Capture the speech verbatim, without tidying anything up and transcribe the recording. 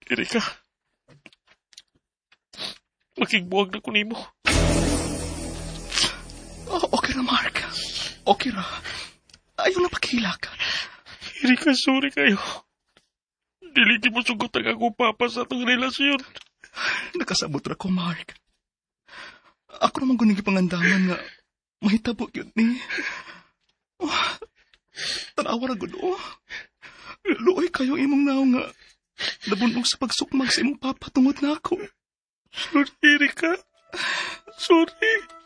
Erika, makigbuwag na ko nimo. Oh, okay ra, Mark. Okay ra. Ayaw na pakihila ka. Erika, sorry kayo. Dili mo sugot ang ako papa sa itong relasyon. Nakasabot ra ko, Mark. Ako naman guning pangandaman nga mahitabo yun ni. Oh, tanawa ra gud oh. Luoy kayo imong naw nga nabunog sa pagsukmag sa imong papa tungod na ako. Sorry, Erika. Sorry.